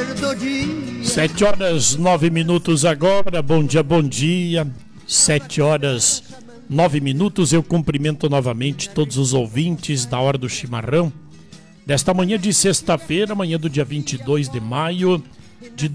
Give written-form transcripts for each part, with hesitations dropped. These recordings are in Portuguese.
7h09 agora, bom dia, bom dia. 7h09. Eu cumprimento novamente todos os ouvintes da Hora do Chimarrão desta manhã de sexta-feira, manhã do dia 22 de maio de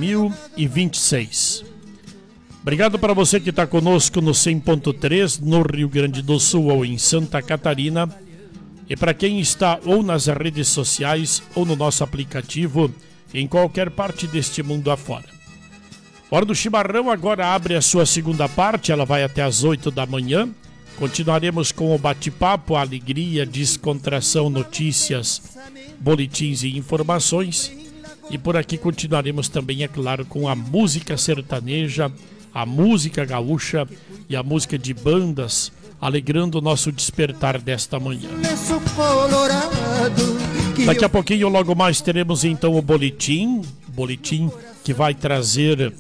2026. Obrigado para você que está conosco no 100.3 no Rio Grande do Sul ou em Santa Catarina, e para quem está ou nas redes sociais ou no nosso aplicativo em qualquer parte deste mundo afora. Hora do Chimarrão agora abre a sua segunda parte, ela vai até às 8 da manhã. Continuaremos com o bate-papo, a alegria, descontração, notícias, boletins e informações. E por aqui continuaremos também, é claro, com a música sertaneja, a música gaúcha e a música de bandas, alegrando o nosso despertar desta manhã. Daqui a pouquinho, logo mais, teremos então o boletim que vai trazer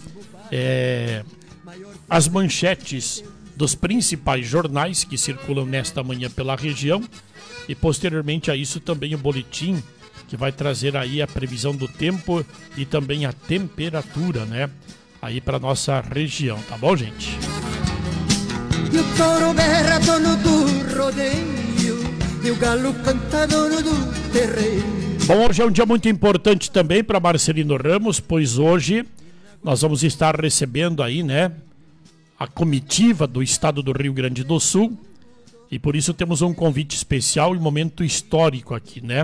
as manchetes dos principais jornais que circulam nesta manhã pela região, e posteriormente a isso também o boletim que vai trazer aí a previsão do tempo e também a temperatura, né? Aí para nossa região, tá bom, gente? E o touro berra dono do rodeio, e o galo canta dono do terreiro. Bom, hoje é um dia muito importante também para Marcelino Ramos, pois hoje nós vamos estar recebendo aí, né, a comitiva do estado do Rio Grande do Sul, e por isso temos um convite especial e momento histórico aqui, né?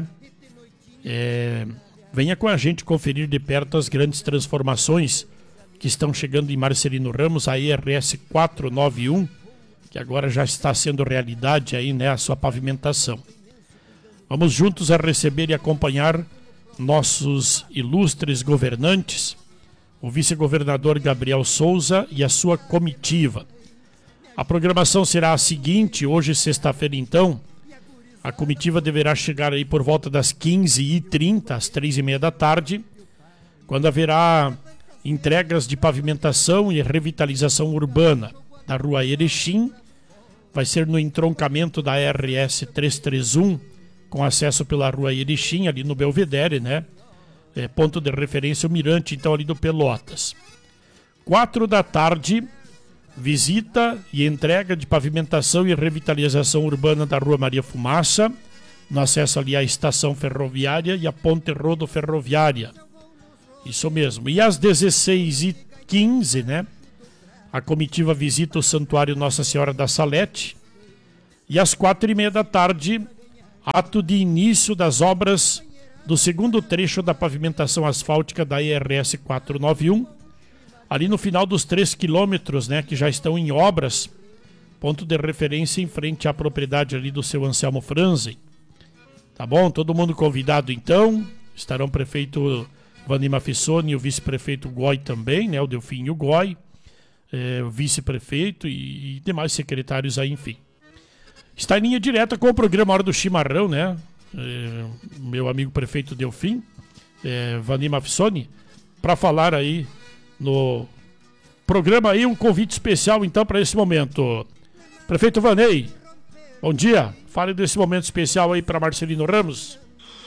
Venha com a gente conferir de perto as grandes transformações que estão chegando em Marcelino Ramos, a ERS 491, que agora já está sendo realidade aí, né, a sua pavimentação. Vamos juntos a receber e acompanhar nossos ilustres governantes, o vice-governador Gabriel Souza e a sua comitiva. A programação será a seguinte: hoje, sexta-feira, então, a comitiva deverá chegar aí por volta das 15h30, às 3h30 da tarde, quando haverá entregas de pavimentação e revitalização urbana da Rua Erechim. Vai ser no entroncamento da RS 331, com acesso pela Rua Erechim, ali no Belvedere, né? Ponto de referência o Mirante, então, ali do Pelotas. 4 da tarde, visita e entrega de pavimentação e revitalização urbana da Rua Maria Fumaça, no acesso ali à estação ferroviária e à ponte rodoferroviária. Isso mesmo. E às 16h15, né, a comitiva visita o Santuário Nossa Senhora da Salete. E às 4h30 da tarde, ato de início das obras do segundo trecho da pavimentação asfáltica da ERS 491, ali no final dos 3 quilômetros, né, que já estão em obras, ponto de referência em frente à propriedade ali do seu Anselmo Franzen. Tá bom? Todo mundo convidado, então. Estarão o prefeito Vandir Mafissoni e o vice-prefeito Goy também, né, o Delfinho Goy, o vice-prefeito e demais secretários aí, enfim. Está em linha direta com o programa Hora do Chimarrão, né? Meu amigo prefeito Delfim, Vandir Mafissoni, para falar aí no programa aí um convite especial então para esse momento. Prefeito Vanei, bom dia. Fale desse momento especial aí para Marcelino Ramos.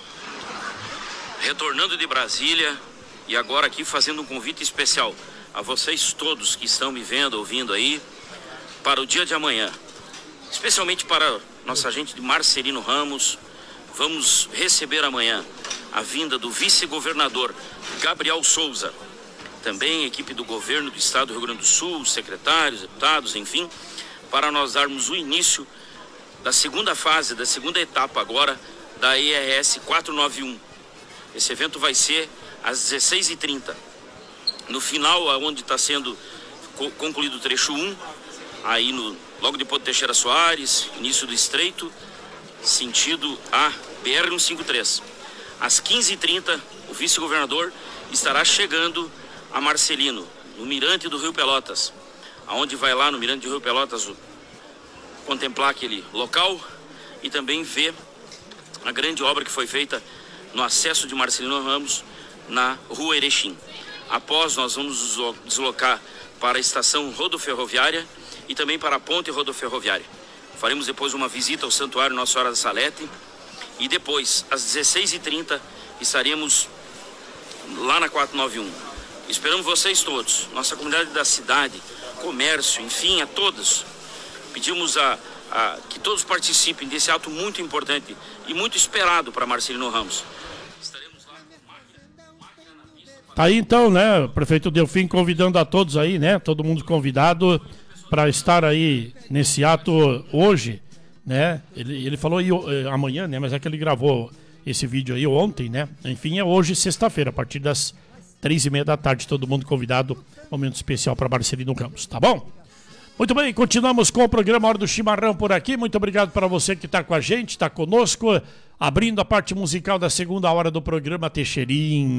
Retornando de Brasília e agora aqui fazendo um convite especial a vocês todos que estão me vendo, ouvindo aí, para o dia de amanhã, especialmente para nossa gente de Marcelino Ramos. Vamos receber amanhã a vinda do vice-governador Gabriel Souza, também a equipe do governo do estado do Rio Grande do Sul, secretários, deputados, enfim, para nós darmos o início da segunda fase, da segunda etapa agora da ERS 491. Esse evento vai ser às 16h30. No final, onde está sendo concluído o trecho 1, aí logo depois de Teixeira Soares, início do Estreito, sentido a BR-153. Às 15h30, o vice-governador estará chegando a Marcelino, no Mirante do Rio Pelotas, aonde vai lá no Mirante do Rio Pelotas contemplar aquele local e também ver a grande obra que foi feita no acesso de Marcelino Ramos na Rua Erechim. Após, nós vamos nos deslocar para a estação rodoferroviária e também para a ponte rodoferroviária. Faremos depois uma visita ao Santuário Nossa Senhora da Salete e depois, às 16h30, estaremos lá na 491. Esperamos vocês todos, nossa comunidade da cidade, comércio, enfim, a todos. Pedimos que todos participem desse ato muito importante e muito esperado para Marcelino Ramos. Estaremos lá com máquina na pista. Tá aí então, né, prefeito Delfim convidando a todos aí, né, todo mundo convidado para estar aí nesse ato hoje, né, ele falou aí amanhã, né, mas é que ele gravou esse vídeo aí ontem, né, enfim, é hoje, sexta-feira, a partir das 3h30 da tarde, todo mundo convidado, momento especial para Marcelino Ramos, tá bom? Muito bem, continuamos com o programa Hora do Chimarrão por aqui. Muito obrigado para você que está com a gente, está conosco, abrindo a parte musical da segunda hora do programa Teixeirinho.